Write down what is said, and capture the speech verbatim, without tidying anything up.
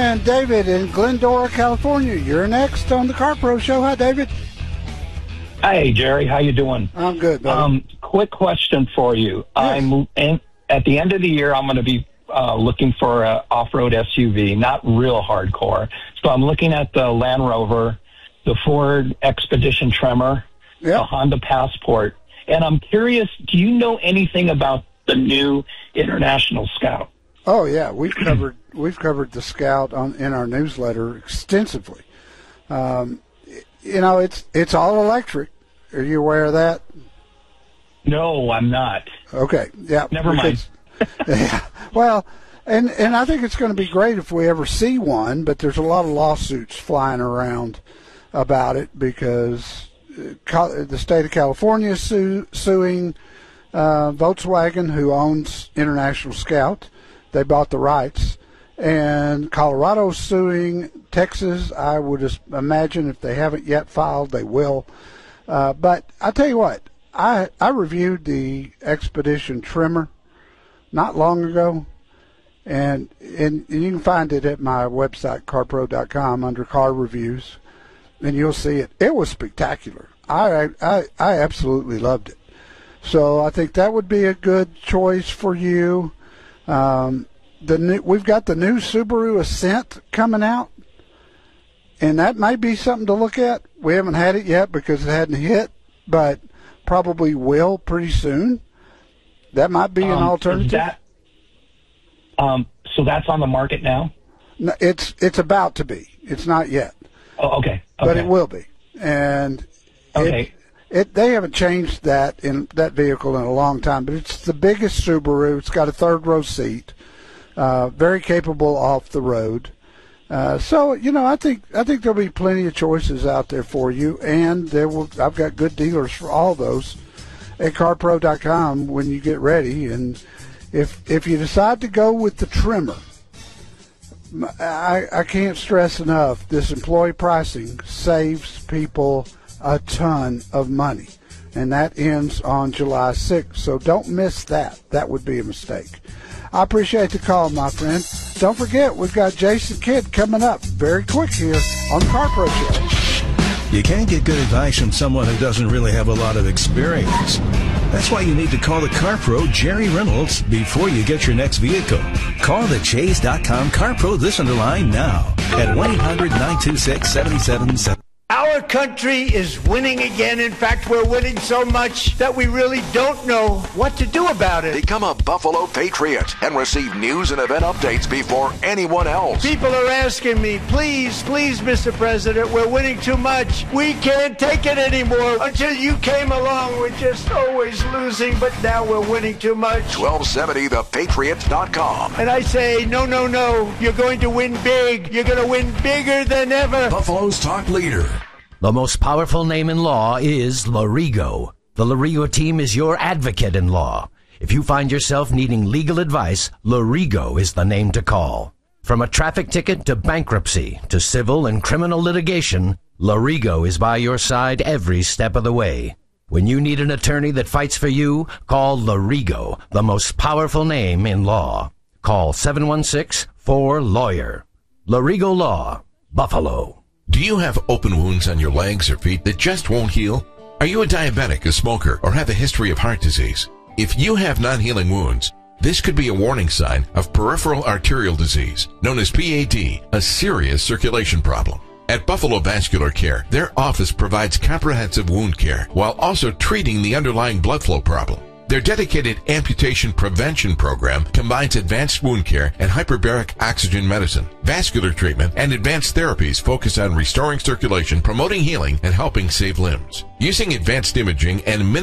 And David in Glendora, California. You're next on the Car Pro Show. Hi, David. Hey, Jerry. How you doing? I'm good, buddy. Um, quick question for you. Yes. I'm in, at the end of the year, I'm going to be uh, looking for an off-road S U V, not real hardcore. So I'm looking at the Land Rover, the Ford Expedition Tremor, Yep. the Honda Passport. And I'm curious, do you know anything about the new International Scout? Oh yeah, we've covered we've covered the Scout on in our newsletter extensively. Um, you know, it's it's all electric. Are you aware of that? No, I'm not. Okay, yeah. Never mind. Yeah. Well, and and I think it's going to be great if we ever see one. But there's a lot of lawsuits flying around about it because uh, the state of California is su- suing uh, Volkswagen, who owns International Scout. They bought the rights. And Colorado's suing Texas. I would just imagine if they haven't yet filed, they will. Uh, but I tell you what, I I reviewed the Expedition Tremor not long ago, and, and and you can find it at my website, car pro dot com, under car reviews, and you'll see it. It was spectacular. I I I absolutely loved it. So I think that would be a good choice for you. Um, the new, we've got the new Subaru Ascent coming out, and that might be something to look at. We haven't had it yet because it hadn't hit, but probably will pretty soon. That might be an Um, alternative. That, um, so that's on the market now? No, it's it's about to be. It's not yet, Oh, okay. okay. but it will be. And Okay. it, it they haven't changed that in that vehicle in a long time. But it's the biggest Subaru. It's got a third row seat. Uh, very capable off the road. Uh, so you know, I think I think there'll be plenty of choices out there for you, and there will. I've got good dealers for all those at car pro dot com when you get ready. And if if you decide to go with the Tremor, I, I can't stress enough, this employee pricing saves people a ton of money, and that ends on July sixth. So don't miss that. That would be a mistake. I appreciate the call, my friend. Don't forget, we've got Jason Kidd coming up very quick here on the Car Pro Show. You can't get good advice from someone who doesn't really have a lot of experience. That's why you need to call the Car Pro, Jerry Reynolds, before you get your next vehicle. Call the Chase dot com Car Pro listener line now at one eight hundred nine two six seven seven seven. Our country is winning again. In fact, we're winning so much that we really don't know what to do about it. Become a Buffalo Patriot and receive news and event updates before anyone else. People are asking me, please, please, Mister President, we're winning too much. We can't take it anymore. Until you came along, we're just always losing, but now we're winning too much. twelve seventy the patriot dot com. And I say, no, no, no, you're going to win big. You're going to win bigger than ever. Buffalo's talk leader. The most powerful name in law is Lorigo. The Lorigo team is your advocate in law. If you find yourself needing legal advice, Lorigo is the name to call. From a traffic ticket to bankruptcy to civil and criminal litigation, Lorigo is by your side every step of the way. When you need an attorney that fights for you, call Lorigo, the most powerful name in law. Call seven one six, four, lawyer. Lorigo Law, Buffalo. Do you have open wounds on your legs or feet that just won't heal? Are you a diabetic, a smoker, or have a history of heart disease? If you have non-healing wounds, this could be a warning sign of peripheral arterial disease, known as P A D, a serious circulation problem. At Buffalo Vascular Care, their office provides comprehensive wound care while also treating the underlying blood flow problem. Their dedicated amputation prevention program combines advanced wound care and hyperbaric oxygen medicine, vascular treatment, and advanced therapies focused on restoring circulation, promoting healing, and helping save limbs. Using advanced imaging and